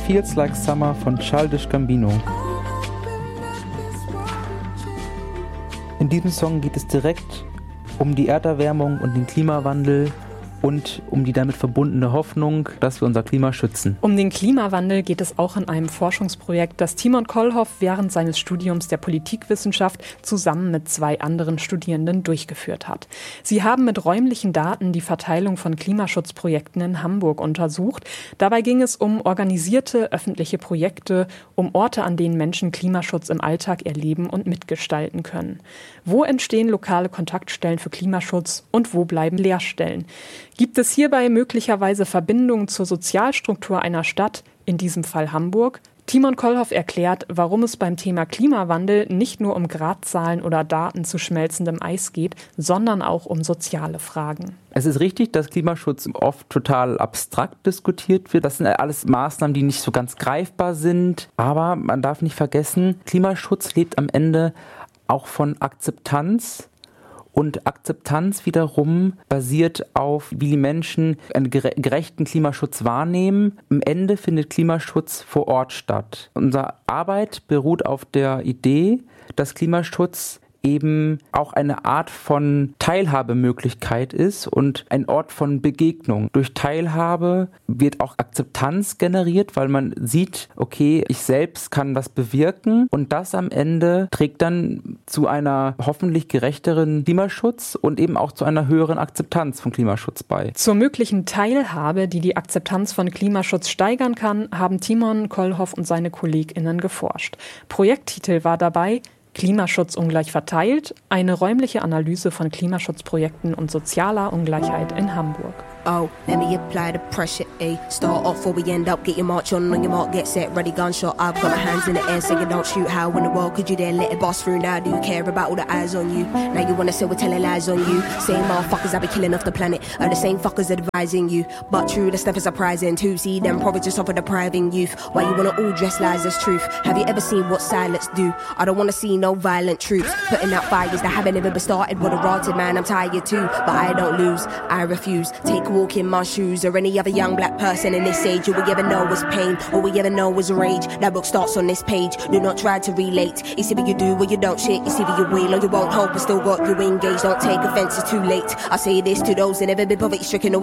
Feels Like Summer von Childish Gambino. In diesem Song geht es direkt um die Erderwärmung und den Klimawandel und um die damit verbundene Hoffnung, dass wir unser Klima schützen. Um den Klimawandel geht es auch in einem Forschungsprojekt, das Timon Kollhoff während seines Studiums der Politikwissenschaft zusammen mit 2 anderen Studierenden durchgeführt hat. Sie haben mit räumlichen Daten die Verteilung von Klimaschutzprojekten in Hamburg untersucht. Dabei ging es um organisierte öffentliche Projekte, um Orte, an denen Menschen Klimaschutz im Alltag erleben und mitgestalten können. Wo entstehen lokale Kontaktstellen für Klimaschutz und wo bleiben Leerstellen? Gibt es hierbei möglicherweise Verbindungen zur Sozialstruktur einer Stadt, in diesem Fall Hamburg? Timon Kollhoff erklärt, warum es beim Thema Klimawandel nicht nur um Gradzahlen oder Daten zu schmelzendem Eis geht, sondern auch um soziale Fragen. Es ist richtig, dass Klimaschutz oft total abstrakt diskutiert wird. Das sind alles Maßnahmen, die nicht so ganz greifbar sind. Aber man darf nicht vergessen, Klimaschutz lebt am Ende auch von Akzeptanz. Und Akzeptanz wiederum basiert auf, wie die Menschen einen gerechten Klimaschutz wahrnehmen. Am Ende findet Klimaschutz vor Ort statt. Unsere Arbeit beruht auf der Idee, dass Klimaschutz eben auch eine Art von Teilhabemöglichkeit ist und ein Ort von Begegnung. Durch Teilhabe wird auch Akzeptanz generiert, weil man sieht, okay, ich selbst kann was bewirken und das am Ende trägt dann zu einer hoffentlich gerechteren Klimaschutz und eben auch zu einer höheren Akzeptanz von Klimaschutz bei. Zur möglichen Teilhabe, die die Akzeptanz von Klimaschutz steigern kann, haben Timon Kollhoff und seine KollegInnen geforscht. Projekttitel war dabei Klimaschutz ungleich verteilt, eine räumliche Analyse von Klimaschutzprojekten und sozialer Ungleichheit in Hamburg. Oh, let me apply the pressure, ayy. Start off before we end up, get your march on your mark, get set, ready, gunshot. I've got my hands in the air, saying don't shoot. How in the world could you dare let it bust through? Now do you care about all the eyes on you? Now you wanna say we're telling lies on you? Same motherfuckers that be killing off the planet are the same fuckers advising you. But true, the stuff is surprising too. See them probably just offer depriving youth. Why you wanna all dress lies as truth? Have you ever seen what silence do? I don't wanna see no violent troops putting out fires that haven't even been started. With a rotted man, I'm tired too, but I don't lose, I refuse. Take a walk in my shoes, or any other young black person in this age. All we ever know is pain, all we ever know is rage. That book starts on this page, do not try to relate. It's either you do or you don't shit, it's either you will or you won't hope, but still got you engaged. Don't take offense, it's too late. I say this to those that never been poverty stricken.